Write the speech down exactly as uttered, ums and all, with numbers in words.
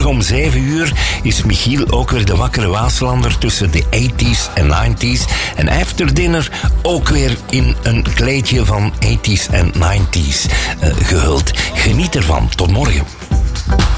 om zeven uur is Michiel ook weer de wakkere Waaslander tussen de tachtiger en negentiger. En after dinner ook weer in een kleedje van tachtiger en negentiger uh, gehuld. Geniet ervan. Tot morgen.